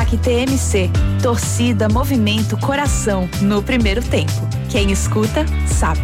Toque TMC. Torcida, movimento, coração no primeiro tempo. Quem escuta, sabe.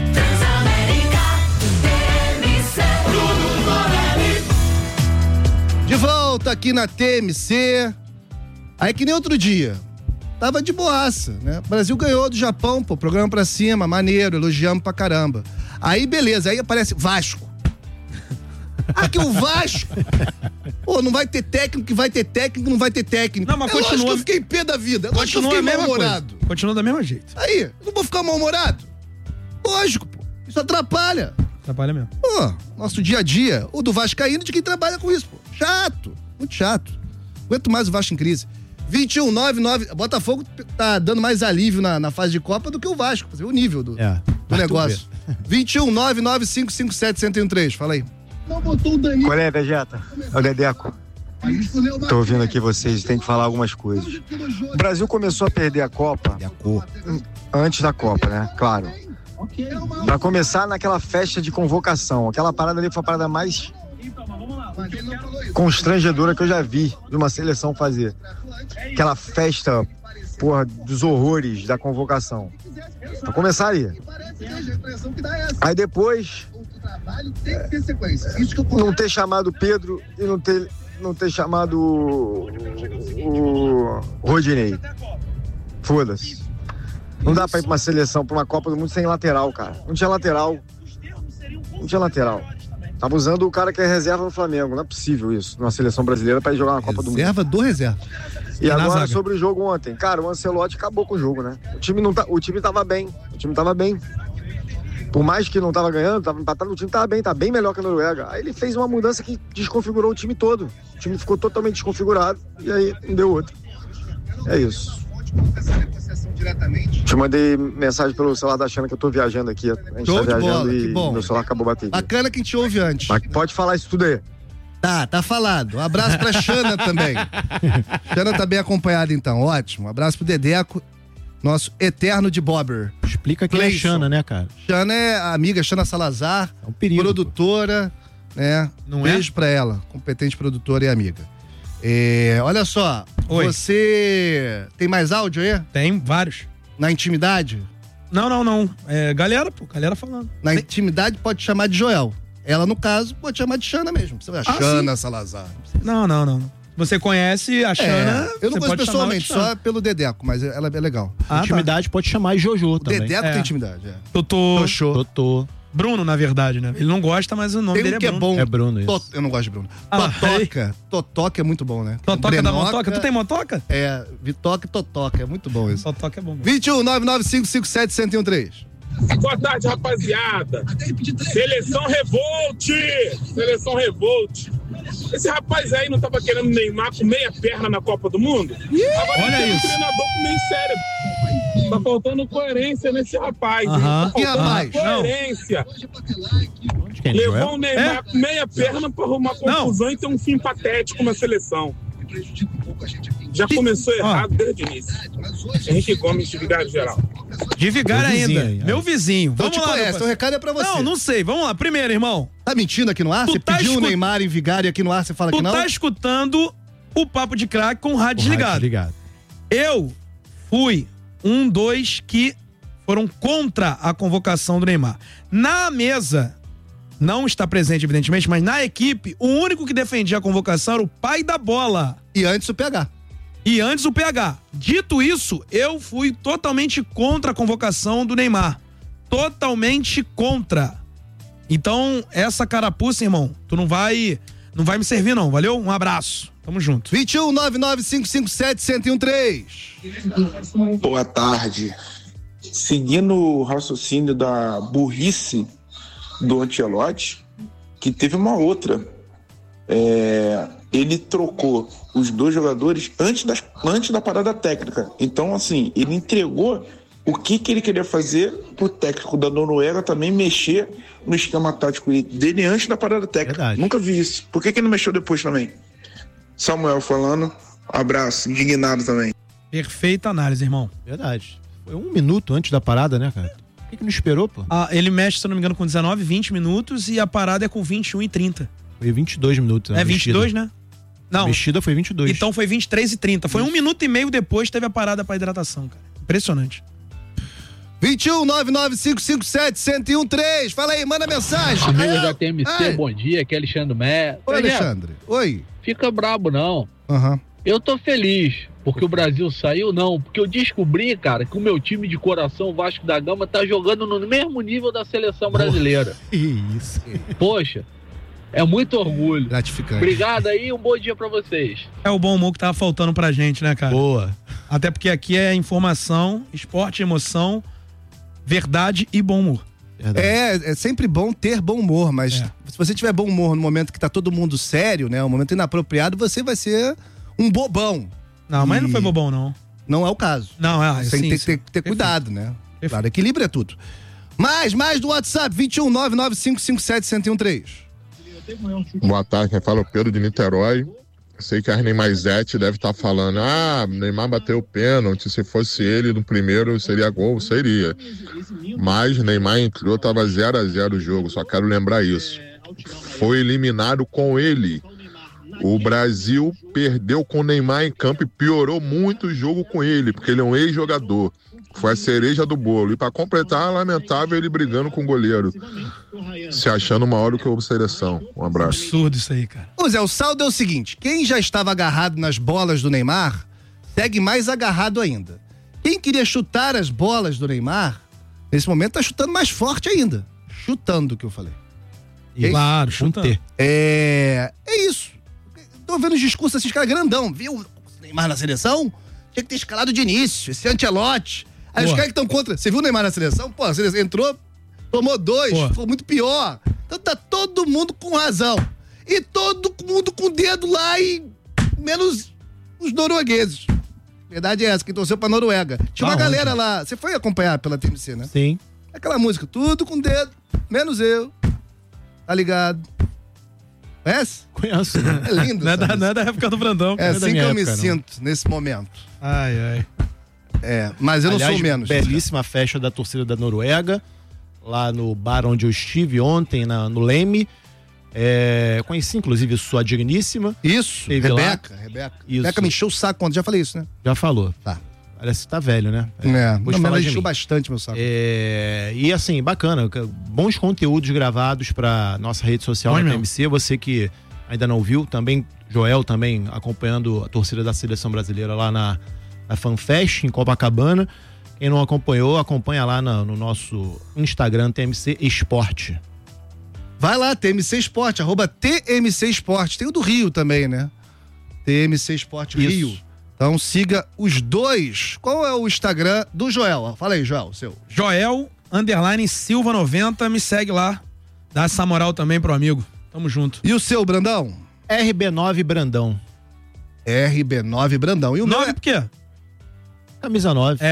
De volta aqui na TMC. Aí que nem outro dia. Tava de boaça, né? O Brasil ganhou do Japão, pô, programa pra cima, maneiro, elogiamos pra caramba. Aí beleza, aí aparece Vasco. Aqui o Vasco. Pô, não vai ter técnico, que vai ter técnico, não vai ter técnico. Não, mas continua. Lógico que eu fiquei pé da vida. Lógico que eu fiquei mal-humorado. Continua da mesma jeito. Aí, eu não vou ficar mal-humorado. Lógico, pô. Isso atrapalha. Atrapalha mesmo. Pô, nosso dia a dia, o do vascaíno de quem trabalha com isso, pô. Chato, muito chato. Aguento mais o Vasco em crise. 21-9-9. Botafogo tá dando mais alívio na fase de Copa do que o Vasco. Você vê o nível do negócio. 21-99557-1013. Fala aí. Qual é, Vegeta? É o Dedeco. Tô ouvindo aqui vocês, tem que falar algumas coisas. O Brasil começou a perder a Copa antes da Copa, né? Claro. Pra começar naquela festa de convocação. Aquela parada ali foi a parada mais constrangedora que eu já vi de uma seleção fazer. Aquela festa, porra, dos horrores da convocação. Pra começar aí. Aí depois, não ter chamado o Pedro e não ter chamado o Rodinei. Foda-se. Não dá pra ir pra uma seleção, pra uma Copa do Mundo sem lateral, cara. Não tinha lateral. Tava usando o cara que é reserva no Flamengo. Não é possível isso, numa seleção brasileira, pra ir jogar uma Copa do Mundo. Reserva do reserva. E agora, sobre o jogo ontem. Cara, o Ancelotti acabou com o jogo, né? O time tava bem. Por mais que não tava ganhando, tava empatado, o time tava bem melhor que a Noruega. Aí ele fez uma mudança que desconfigurou o time todo. O time ficou totalmente desconfigurado e aí não deu outro. É isso. Te mandei mensagem pelo celular da Xana que eu tô viajando aqui. A gente Show tá de viajando bola, e que bom. meu celular acabou batendo. Bacana quem te ouve antes. Mas pode falar isso tudo aí. Tá falado. Um abraço pra Xana também. Xana tá bem acompanhada então, ótimo. Um abraço pro Dedeco, nosso eterno de Bobber. Explica quem é Xana, né, cara? Xana é a amiga Xana Salazar, é um perigo, produtora, né? Não Beijo pra ela, competente produtora e amiga. Olha só, Oi. Você tem mais áudio aí? Tem vários. Na intimidade? Não. Galera falando. Na intimidade pode chamar de Joel. Ela, no caso, pode chamar de Xana mesmo. Xana Salazar. Não. Você conhece a Xana? Eu não conheço pessoalmente, só pelo Dedeco, mas ela é legal. Intimidade pode chamar de Jojo também. Dedeco tem intimidade, Totô. Bruno, na verdade, né? Ele não gosta, mas o nome dele é Bruno. É Bruno, isso. Eu não gosto de Bruno. Totoca. Totoca é muito bom, né? Totoca da motoca. Tu tem motoca? Vitoca e Totoca. É muito bom isso. Totoca é bom. 21-99557-1013. Boa tarde, rapaziada. Seleção Revolt. Esse rapaz aí não tava querendo Neymar com meia perna na Copa do Mundo? Agora olha tem isso. um treinador com meio cérebro. Tá faltando coerência nesse rapaz. Aham. Tá faltando coerência. Levou o Neymar com meia perna pra arrumar confusão e ter um fim patético na seleção. Já começou errado desde o início. Henrique Gomes de Vigário Geral. De Vigário ainda. Meu vizinho. Então Vamos te lá, conhece, o recado é pra você. Não sei. Vamos lá. Primeiro, irmão. Tá mentindo aqui no ar? Você pediu o Neymar em Vigário e aqui no ar você fala que não? Tu tá escutando o Papo de Craque com o rádio desligado. Eu fui dois que foram contra a convocação do Neymar. Na mesa, não está presente, evidentemente, mas na equipe, o único que defendia a convocação era o pai da bola. E antes o PH. Dito isso, eu fui totalmente contra a convocação do Neymar. Totalmente contra. Então, essa carapuça, irmão, tu não vai me servir não, valeu? Um abraço. Tamo junto. 21-99557-1013. Boa tarde. Seguindo o raciocínio da burrice do Ancelotti, que teve uma outra. Ele trocou os dois jogadores antes da parada técnica. Então, assim, ele entregou o que ele queria fazer pro técnico da Noruega também mexer no esquema tático dele antes da parada técnica. Verdade. Nunca vi isso. Por que ele não mexeu depois também? Samuel falando, abraço, indignado também. Perfeita análise, irmão. Verdade. Foi 1 minuto antes da parada, né, cara? Por que não esperou, pô? Ele mexe, se eu não me engano, com 19, 20 minutos e a parada é com 21 e 30. Foi 22 minutos. É 22, né? Não. A mexida foi 22. Então foi 23h30. Foi 1 minuto e meio depois teve a parada pra hidratação, cara. Impressionante. 21-99557-1013. Fala aí, manda mensagem. Amigos da TMC, bom dia. Aqui é Alexandre Mé. Oi, Alexandre. Oi. Fica brabo, não. Aham. Eu tô feliz porque o Brasil saiu, não. Porque eu descobri, cara, que o meu time de coração, o Vasco da Gama, tá jogando no mesmo nível da seleção brasileira. Isso. Poxa, é muito orgulho. Gratificante. Obrigado aí, um bom dia pra vocês. É o bom humor que tava faltando pra gente, né, cara? Boa. Até porque aqui é informação, esporte, emoção, verdade e bom humor. É sempre bom ter bom humor, mas se você tiver bom humor no momento que tá todo mundo sério, né, um momento inapropriado, você vai ser um bobão. Não, mas não foi bobão, não. Não é o caso. Não, você tem que ter cuidado, né? Claro, equilíbrio é tudo. Mais do WhatsApp, 21-99557-1013. Boa tarde, quem fala é o Pedro de Niterói. Sei que a Neymar Zete deve estar falando, Neymar bateu o pênalti, se fosse ele no primeiro seria gol, seria. Mas Neymar entrou, tava 0-0 o jogo, só quero lembrar isso. Foi eliminado com ele. O Brasil perdeu com o Neymar em campo e piorou muito o jogo com ele, porque ele é um ex-jogador. Foi a cereja do bolo. E para completar, lamentável ele brigando com o goleiro, se achando maior do que a seleção. Um abraço. Absurdo isso aí, cara. Ô Zé, o saldo é o seguinte: quem já estava agarrado nas bolas do Neymar, segue mais agarrado ainda. Quem queria chutar as bolas do Neymar, nesse momento tá chutando mais forte ainda. Chutando o que eu falei. Claro, chutando. É isso. Tô vendo os discursos assim, cara grandão. Viu o Neymar na seleção? Tinha que ter escalado de início, esse Ancelotti. Aí os caras que estão contra. Você viu o Neymar na seleção? Pô, a seleção entrou, tomou 2, foi muito pior. Então tá todo mundo com razão. E todo mundo com o dedo lá e menos os noruegueses. Verdade é essa, quem torceu pra Noruega. Tinha uma galera lá. Você foi acompanhar pela TMC, né? Sim. Aquela música, tudo com dedo, menos eu. Tá ligado? Conhece? Conheço. É lindo. Não é da época do Brandão. É assim que eu me época, sinto nesse momento. Ai. Mas eu Aliás, não sou menos. Belíssima festa da torcida da Noruega, lá no bar onde eu estive ontem, no Leme. Conheci, inclusive, sua digníssima. Isso, Rebeca. Isso. Rebeca me encheu o saco quando já falei isso, né? Já falou. Tá. Parece que tá velho, né? Ela encheu bastante meu saco. E assim, bacana, bons conteúdos gravados pra nossa rede social da TMC. Você que ainda não viu, também, Joel também acompanhando a torcida da seleção brasileira lá na FanFest, em Copacabana. Quem não acompanhou, acompanha lá no nosso Instagram, TMC Esporte. Vai lá, TMC Esporte, @TMC Esporte. Tem o do Rio também, né? TMC Esporte Rio. Então siga os dois. Qual é o Instagram do Joel? Fala aí, Joel, seu. Joel_Silva90, me segue lá. Dá essa moral também pro amigo. Tamo junto. E o seu, Brandão? RB9 Brandão. RB9 Brandão. E o 9 meu por quê? Camisa 9.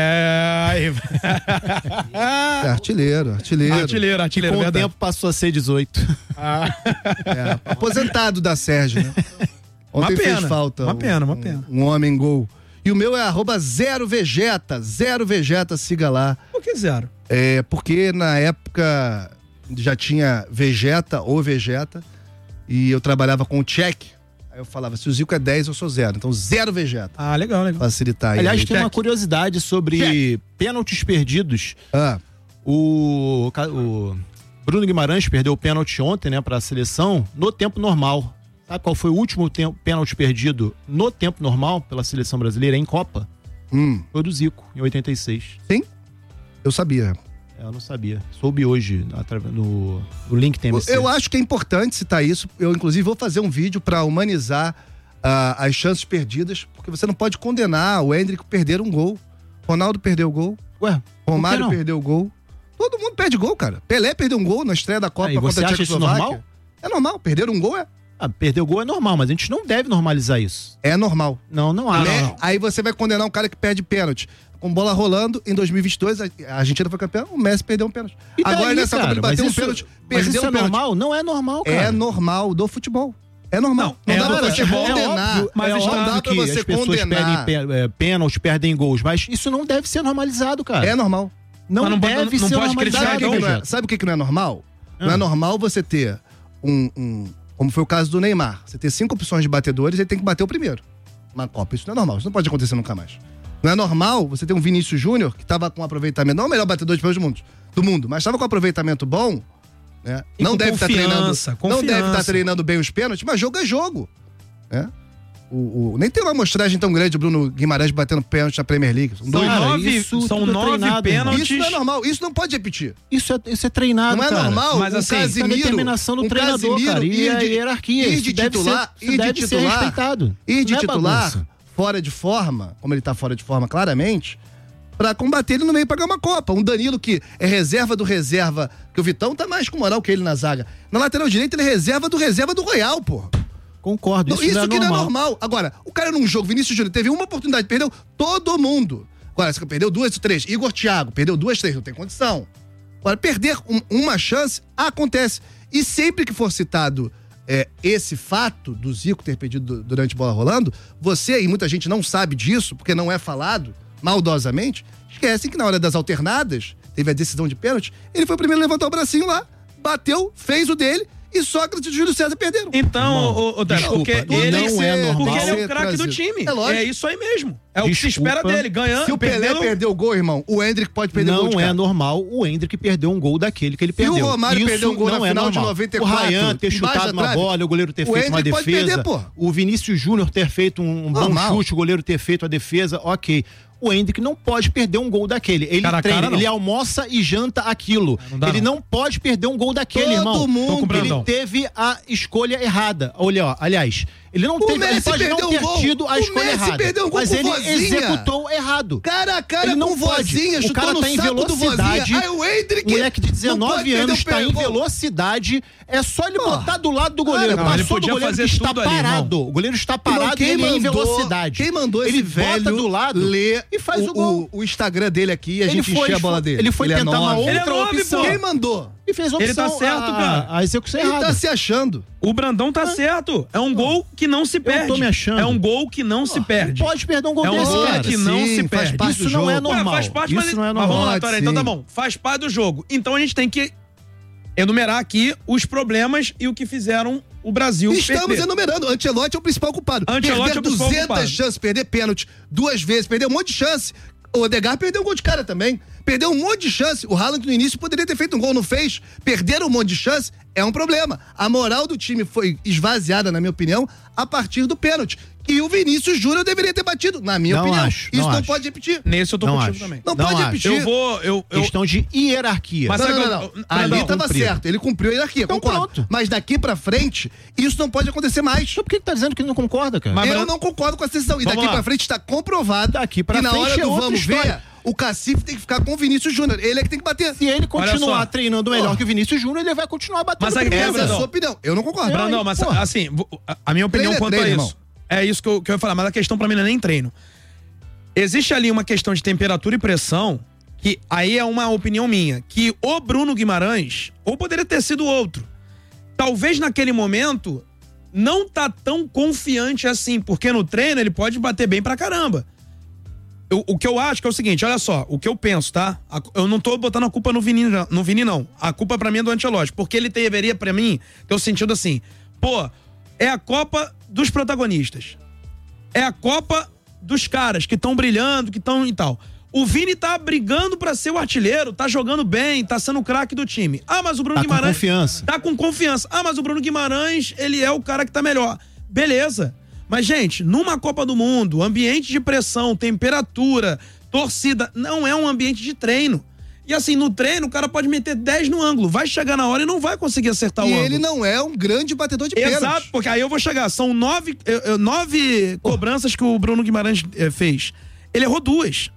Artilheiro. Com o tempo passou a ser 18. Aposentado da Sérgio, né? Ontem fez falta. Uma pena. Um homem gol. E o meu é @0vegeta. 0vegeta, siga lá. Por que 0? Porque na época já tinha Vegeta ou Vegeta. E eu trabalhava com o check. Aí eu falava, se o Zico é 10, eu sou 0. Então 0 Vegeta. Legal. Facilitar aí. Aliás, tem uma curiosidade sobre pênaltis perdidos. O Bruno Guimarães perdeu o pênalti ontem, né, pra seleção, no tempo normal. Sabe qual foi o último pênalti perdido no tempo normal pela seleção brasileira em Copa? Foi do Zico, em 86. Sim? Eu sabia. Eu não sabia. Soube hoje no link TMC. Eu acho que é importante citar isso. Eu, inclusive, vou fazer um vídeo para humanizar as chances perdidas, porque você não pode condenar o Endrick perder um gol. Ronaldo perdeu o gol. Romário perdeu o gol. Todo mundo perde gol, cara. Pelé perdeu um gol na estreia da Copa contra a Tchecoslováquia. Você acha isso normal? É normal. Perder um gol perder o gol é normal, mas a gente não deve normalizar isso. É normal. Não há. Não. Aí você vai condenar um cara que perde pênalti. Com bola rolando, em 2022, a Argentina foi campeã, o Messi perdeu um pênalti. Agora nessa Copa ele bateu um pênalti, perdeu um pênalti. Normal? Não é normal, cara. É normal do futebol. É normal. Não dá pra você condenar. Mas não dá pra você condenar. Perdem pênalti, perdem gols, mas isso não deve ser normalizado, cara. É normal. Não deve ser normalizado. Sabe o que não é normal? Não é normal você ter um como foi o caso do Neymar. Você tem 5 opções de batedores, ele tem que bater o primeiro. Uma Copa, isso não é normal, isso não pode acontecer nunca mais. Não é normal você ter um Vinícius Júnior que estava com um aproveitamento, não é o melhor batedor de pênalti do mundo, mas estava com um aproveitamento bom, né? Não deve estar treinando bem os pênaltis, mas jogo é jogo, né? Nem tem uma amostragem tão grande o Bruno Guimarães batendo pênalti na Premier League. São 9 pênaltis. Isso não é normal, isso não pode repetir. Isso é treinado, não é cara. normal, mas assim, a determinação do treinador, cara, e a hierarquia. Ir de titular, fora de forma, como ele tá fora de forma claramente, pra combater ele no meio e pagar uma Copa. Um Danilo que é reserva do reserva, que o Vitão tá mais com moral que ele na zaga. Na lateral direita ele é reserva do Royal, pô. Concordo, isso não é normal. Agora, o cara num jogo, Vinícius Júnior, teve uma oportunidade, perdeu todo mundo. Agora, você perdeu 2, 3. Igor Thiago, perdeu 2, 3, não tem condição. Agora, perder uma chance, acontece. E sempre que for citado esse fato do Zico ter perdido durante a bola rolando, você, e muita gente não sabe disso, porque não é falado, maldosamente, esquecem que na hora das alternadas, teve a decisão de pênalti, ele foi o primeiro a levantar o bracinho lá, bateu, fez o dele, e Sócrates e Júlio César perderam. Então, porque ele não é normal. Porque ele é o craque do time. É lógico. É isso aí mesmo. É o que se espera dele, ganhando. Se o Pelé perdeu o gol, irmão, o Endrick pode perder o gol. Não é normal o Endrick perder um gol daquele que ele perdeu. E o Romário perdeu um gol na final de 94. O Ryan ter chutado uma bola, o goleiro ter feito uma defesa. O Vinícius Júnior ter feito um bom chute, o goleiro ter feito a defesa, ok. O Endrick não pode perder um gol daquele. Ele treina, ele almoça e janta aquilo. Ele não pode perder um gol daquele, irmão. Ele teve a escolha errada. Olha, ó, aliás, ele não teve, ele pode não ter tido a escolha errada, mas ele executou errado. Cara a cara com Vozinha, o cara tá em velocidade. O Endrick, moleque de 19 anos tá em velocidade. É só ele botar do lado do goleiro. Passou do goleiro que está parado. O goleiro está parado e ele é em velocidade. Quem mandou esse velho bota do lado e faz o gol. O Instagram dele aqui e a gente enche a bola dele. Ele foi tentar uma outra opção. Quem mandou? E fez a opção. Ele tá certo, cara. A execução errada. Ele tá se achando. O Brandão tá certo. É um gol que não se perde. Eu tô me achando. É um gol que não se perde. Pode perder um gol desse, cara. É um gol que não se perde. Isso não é normal. Faz parte, isso não é normal. Vamos lá, Tora, então tá bom. Faz parte do jogo. Então a gente tem que enumerar aqui os problemas e o que fizeram o Brasil Estamos enumerando. Ancelotti é o principal culpado. Perder 200 chances, perder pênalti 2 vezes, perder um monte de chance. O Odegaard perdeu um gol de cara também. Perdeu um monte de chance. O Haaland no início poderia ter feito um gol, não fez. Perder um monte de chance é um problema. A moral do time foi esvaziada, na minha opinião, a partir do pênalti. E o Vinícius Júnior deveria ter batido, na minha opinião. Isso não pode repetir. Nesse eu tô contigo também. Não pode repetir. Questão de hierarquia. Mas não. Ali tava certo. Ele cumpriu a hierarquia, então, concordo. Pronto. Mas daqui pra frente, isso não pode acontecer mais. Então por que tá dizendo que não concorda, cara? Eu não concordo com essa decisão. E daqui pra frente tá comprovado que na hora do vamos ver, o Cacife tem que ficar com o Vinícius Júnior. Ele é que tem que bater. Se ele continuar treinando melhor que o Vinícius Júnior, ele vai continuar batendo. Mas essa é a sua opinião. Eu não concordo. Brandão, mas assim, a minha opinião quanto a isso. É isso que eu ia falar, mas a questão pra mim não é nem treino. Existe ali uma questão de temperatura e pressão, que aí é uma opinião minha, que o Bruno Guimarães, ou poderia ter sido outro, talvez naquele momento não tá tão confiante assim, porque no treino ele pode bater bem pra caramba. O que eu acho que é o seguinte, olha só, o que eu penso, tá? Eu não tô botando a culpa no Vini, não. A culpa pra mim é do Ancelotti, porque ele deveria, pra mim, ter o sentido assim, é a Copa dos protagonistas. É a Copa dos caras que estão brilhando, que estão e tal. O Vini tá brigando pra ser o artilheiro, tá jogando bem, tá sendo o craque do time. Mas o Bruno Guimarães... Tá com confiança. Mas o Bruno Guimarães, ele é o cara que tá melhor. Beleza. Mas, gente, numa Copa do Mundo, ambiente de pressão, temperatura, torcida, não é um ambiente de treino. E assim, no treino, o cara pode meter 10 no ângulo. Vai chegar na hora e não vai conseguir acertar o ângulo. E ele não é um grande batedor de pênalti. Exato, porque aí eu vou chegar. São 9 cobranças que o Bruno Guimarães fez. Ele errou 2.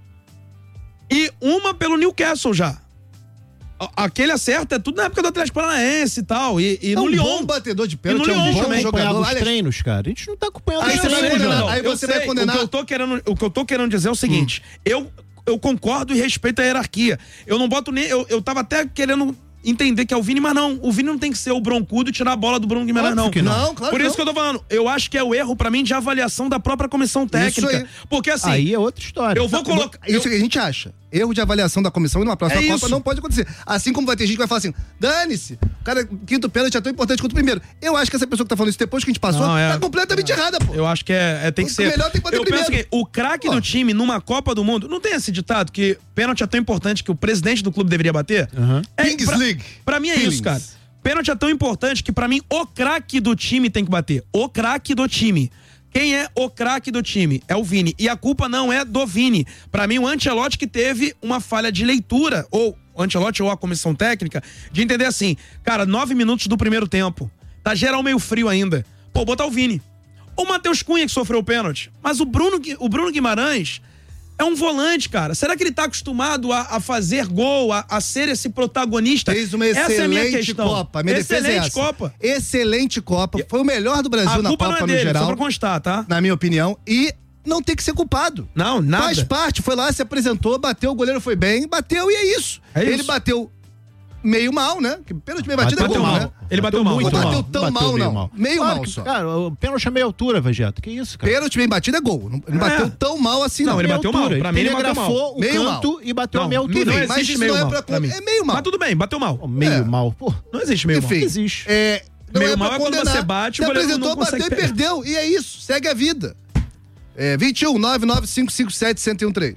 E uma pelo Newcastle já. Aquele acerto é tudo na época do Atlético Paranaense e tal. E no Lyon. Um bom batedor de pênalti, é um bom jogador. Os treinos, cara. A gente não tá acompanhando os treinos. Aí você vai condenar. O que eu tô querendo dizer é o seguinte. Eu concordo e respeito a hierarquia. Eu não boto nem... Eu tava até querendo entender que é o Vini, mas não. O Vini não tem que ser o broncudo e tirar a bola do Bruno Guimarães, não. Não, claro. Por isso que eu tô falando. Eu acho que é o erro, pra mim, de avaliação da própria comissão técnica. Isso aí. Porque assim... Aí é outra história. Eu vou colocar... Isso que a gente acha. erro de avaliação da comissão e numa próxima Copa isso. não pode acontecer. Assim como vai ter gente que vai falar assim, dane-se, o cara, quinto pênalti é tão importante quanto o primeiro. Eu acho que essa pessoa que tá falando isso depois que a gente passou, tá completamente errada, pô. Eu acho que tem que ser. O melhor tem que bater primeiro. Eu penso que o craque do time numa Copa do Mundo, não tem esse ditado que pênalti é tão importante que o presidente do clube deveria bater? Kings League. Pra mim é isso, cara. Pênalti é tão importante que pra mim o craque do time tem que bater. O craque do time. Quem é o craque do time? É o Vini. E a culpa não é do Vini. Pra mim, o Ancelotti que teve uma falha de leitura, ou o Ancelotti ou a comissão técnica, de entender assim, cara, 9 minutos do primeiro tempo. Tá geral meio frio ainda. Pô, botar o Vini. O Matheus Cunha que sofreu o pênalti. Mas o Bruno Guimarães é um volante, cara. Será que ele tá acostumado a fazer gol, a ser esse protagonista? Fez uma excelente Copa. Copa. Excelente Copa. Foi o melhor do Brasil na Copa não é no dele, geral. Só pra constar, tá? Na minha opinião. E não tem que ser culpado. Não, nada. Faz parte. Foi lá, se apresentou, bateu, o goleiro foi bem, bateu e é isso. Ele bateu meio mal, né? Que pênalti meio batido é gol, né? Ele bateu mal. Não bateu tão mal, meio não. mal. Meio Claro mal que, só. Cara, o pênalti é meia altura, Vegeta. Que isso, cara? Pênalti bem batido é gol. Não bateu tão mal assim, não. Não, ele bateu mal. Pra mim, ele bateu mal. O meio canto mal. e bateu a meia Não altura. existe Mas isso meio não é mal pra pra mim. É meio mal. Mas tudo bem, bateu mal. Meio mal. Pô, Não existe meio mal. Enfim, existe. Meio mal é quando você bate, o se goleiro apresentou, não consegue bateu e pegar. perdeu. E é isso. Segue a vida. 21 99557 1013.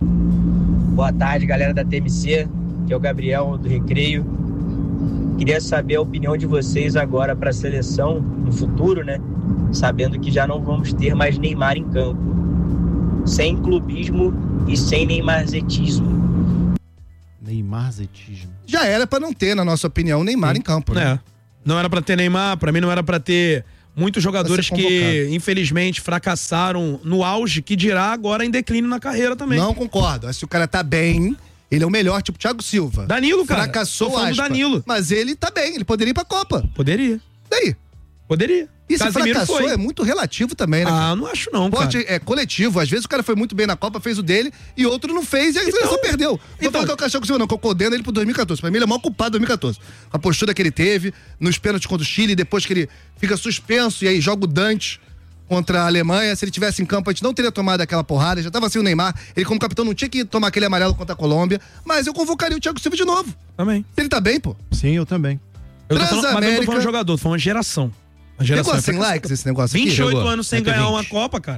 Boa tarde, galera da TMC, que é o Gabriel do Recreio. Queria saber a opinião de vocês agora para a seleção no futuro, né? Sabendo que já não vamos ter mais Neymar em campo. Sem clubismo e sem neymarzetismo. Neymarzetismo. Já era pra não ter, na nossa opinião, Neymar em campo, né? Não era pra ter Neymar, pra mim não era pra ter muitos jogadores que, infelizmente, fracassaram no auge, que dirá agora em declínio na carreira também. Não concordo. Se o cara tá bem, ele é o melhor, tipo Thiago Silva. Danilo, cara. Fracassou, Tô falando do aspa. Danilo. Mas ele tá bem, ele poderia ir pra Copa. Poderia. Daí? Poderia. E se Casemiro fracassou foi. é muito relativo também, né? cara? Não acho não, Esporte cara. é coletivo. Às vezes o cara foi muito bem na Copa, fez o dele, e outro não fez, e a seleção perdeu. Não vou falar que é o Thiago Silva, não, que eu condeno ele pro 2014. Pra mim ele é o maior culpado de 2014. A postura que ele teve, nos pênaltis contra o Chile, depois que ele fica suspenso, e aí joga o Dante contra a Alemanha. Se ele tivesse em campo, a gente não teria tomado aquela porrada. Já tava assim o Neymar. Ele, como capitão, não tinha que tomar aquele amarelo contra a Colômbia. Mas eu convocaria o Thiago Silva de novo. Também. Ele tá bem, pô. Sim, eu também. Mas eu tô falando jogador, tô falando geração. Ficou sem likes esse negócio aqui? 28 anos sem ganhar uma Copa, cara.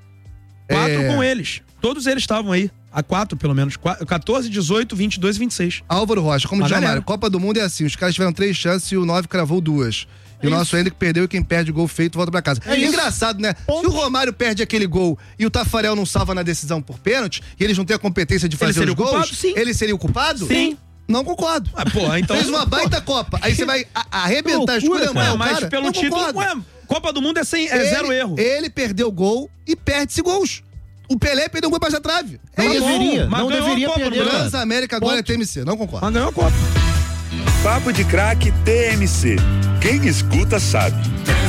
4 com eles. Todos eles estavam aí. Há 4, pelo menos. 14, 18, 22 e 26. Álvaro Rocha, como diz o Mário, Copa do Mundo é assim. Os caras tiveram 3 chances e o 9 cravou 2. E o nosso Hendrick perdeu e quem perde o gol feito volta pra casa. É engraçado, né? Se o Romário perde aquele gol e o Tafarel não salva na decisão por pênalti, e eles não têm a competência de fazer os gols, culpado? Sim. ele seria o culpado? Sim. Não concordo. Então... Fez uma baita Copa. Aí você vai arrebentar, esculhambar o mas cara. pelo não título... concordo. Copa do Mundo é zero erro. Ele perdeu o gol e perde-se gols. O Pelé perdeu um gol pra essa trave. Não deveria. Mas Não ganhou deveria a Copa, perder. Transamérica agora é TMC. Não concordo. Mas ganhou a Copa. Papo de Craque TMC. Quem escuta sabe.